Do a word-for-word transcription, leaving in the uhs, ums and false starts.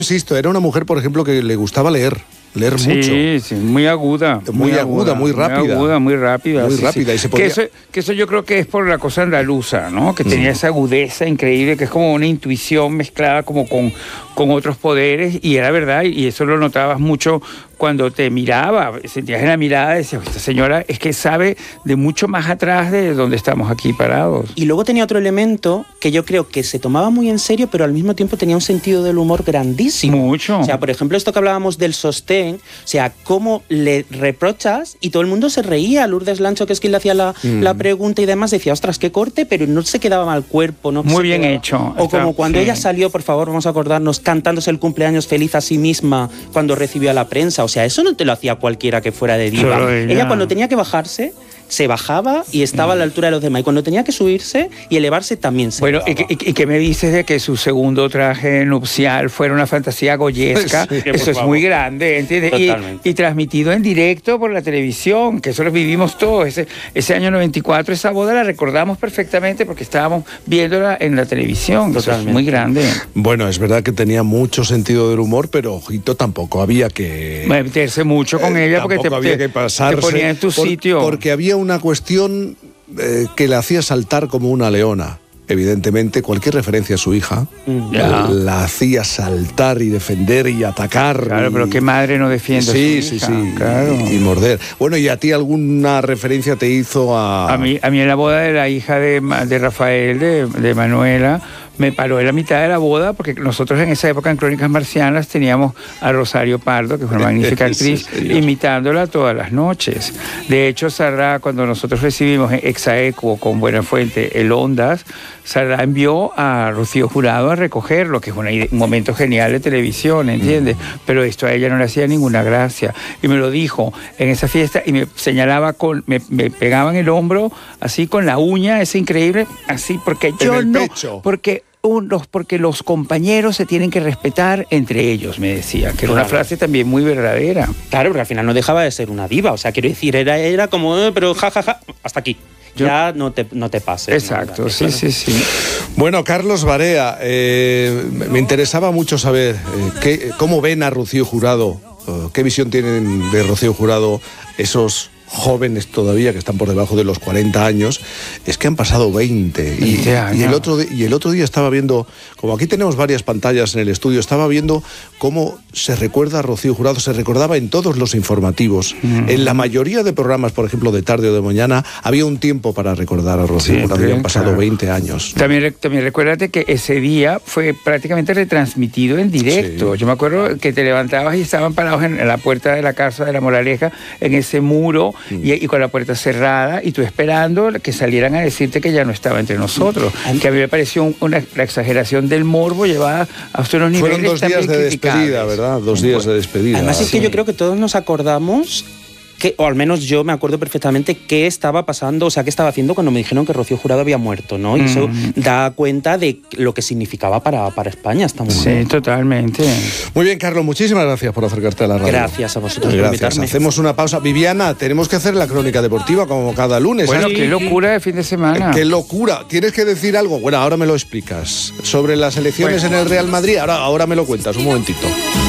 Insisto, era una mujer, por ejemplo, que le gustaba leer. Leer sí, mucho. Sí, sí, muy aguda. Muy, muy aguda, aguda, muy rápida. Muy aguda, muy rápida. Muy sí, rápida. Sí. Y se podía... que, eso, que eso yo creo que es por la cosa andaluza, ¿no? Que tenía mm. esa agudeza increíble, que es como una intuición mezclada como con, con otros poderes, y era verdad, y eso lo notabas mucho cuando te miraba, sentías en la mirada, decías, esta señora es que sabe de mucho más atrás de donde estamos aquí parados. Y luego tenía otro elemento que yo creo que se tomaba muy en serio, pero al mismo tiempo tenía un sentido del humor grandísimo. Mucho. O sea, por ejemplo, esto que hablábamos del sostén, o sea, cómo le reprochas y todo el mundo se reía. Lourdes Lancho, que es quien le hacía la, mm. la pregunta y demás, decía, ostras, qué corte, pero no se quedaba mal cuerpo. ¿no? Muy bien quedaba... hecho. O Está, como cuando sí. ella salió, por favor, vamos a acordarnos, cantándose el cumpleaños feliz a sí misma cuando recibió a la prensa. O sea, eso no te lo hacía cualquiera que fuera de diva. Ella. ella cuando tenía que bajarse, se bajaba y estaba a la altura de los demás. Y cuando tenía que subirse y elevarse, también se Bueno, ¿y, y, ¿y qué me dices de que su segundo traje nupcial fuera una fantasía goyesca? Sí, eso es favor. Muy grande, ¿entiendes? Y, y transmitido en directo por la televisión, que eso lo vivimos todos. Ese, ese año noventa y cuatro, esa boda la recordamos perfectamente porque estábamos viéndola en la televisión. Eso es muy grande. Bueno, es verdad que tenía mucho sentido del humor, pero, ojito, tampoco había que... meterse mucho con eh, ella porque te, había que pasarse, te ponía en tu por, sitio. Porque había una cuestión eh, que la hacía saltar como una leona. Evidentemente, cualquier referencia a su hija ya. la hacía saltar y defender y atacar. Claro, y... pero qué madre no defiende sí, a su hija. Sí, sí, claro. y, y morder. Bueno, ¿y a ti alguna referencia te hizo a...? A mí, a mí en la boda de la hija de, de Rafael, de, de Manuela, me paró en la mitad de la boda, porque nosotros en esa época en Crónicas Marcianas teníamos a Rosario Pardo, que es una magnífica actriz, sí, imitándola todas las noches. De hecho, Sardá, cuando nosotros recibimos en Exaequo con Buenafuente el Ondas, Sardá envió a Rocío Jurado a recogerlo, que es una, un momento genial de televisión, ¿entiendes? Mm. Pero esto a ella no le hacía ninguna gracia. Y me lo dijo en esa fiesta y me señalaba, con, me, me pegaba en el hombro, así con la uña, es increíble, así, porque yo en el no... pecho. Porque Unos, porque los compañeros se tienen que respetar entre ellos, me decía, que era una frase también muy verdadera. Claro, porque al final no dejaba de ser una diva, o sea, quiero decir, era, era como, eh, pero jajaja, ja, ja, hasta aquí. Yo, ya no te, no te pases. Exacto, ¿no? sí, claro. sí, sí. Bueno, Carlos Barea, eh, me interesaba mucho saber eh, qué, cómo ven a Rocío Jurado, uh, qué visión tienen de Rocío Jurado esos jóvenes todavía que están por debajo de los cuarenta años. Es que han pasado veinte y, y, el otro, y el otro día estaba viendo, como aquí tenemos varias pantallas en el estudio, estaba viendo cómo se recuerda a Rocío Jurado, se recordaba en todos los informativos, mm. en la mayoría de programas, por ejemplo de tarde o de mañana, había un tiempo para recordar a Rocío sí, Jurado, habían pasado claro. veinte años. También, también recuérdate que ese día fue prácticamente retransmitido en directo. Sí. Yo me acuerdo que te levantabas y estaban parados en la puerta de la casa de La Moraleja, en ese muro, Y, y con la puerta cerrada, y tú esperando que salieran a decirte que ya no estaba entre nosotros. Que a mí me pareció una, la exageración del morbo llevada a unos niveles. Fueron dos días de despedida, ¿verdad? Dos días de despedida. Además es que sí. yo creo que todos nos acordamos que, o al menos yo me acuerdo perfectamente qué estaba pasando, o sea, qué estaba haciendo cuando me dijeron que Rocío Jurado había muerto, ¿no? Y mm. eso da cuenta de lo que significaba para, para España esta mujer. Sí, totalmente. Muy bien, Carlos, muchísimas gracias por acercarte a la radio. Gracias a vosotros gracias. por invitarme. Hacemos una pausa. Viviana, tenemos que hacer la crónica deportiva como cada lunes. Bueno, ¿sabes? qué locura de fin de semana. Qué locura. ¿Tienes que decir algo? Bueno, ahora me lo explicas. Sobre las elecciones bueno. en el Real Madrid, ahora, ahora me lo cuentas, un momentito.